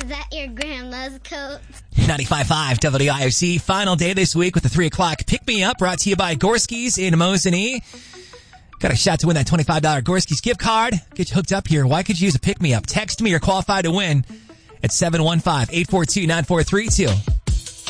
Is that your grandma's coat? 95.5 WIOC. Final day this week with the 3 o'clock Pick Me Up, brought to you by Gorski's in Mosinee. Got a shot to win that $25 Gorski's gift card. Get you hooked up here. Why could you use a Pick Me Up? Text me, you're qualified to win at 715-842-9432.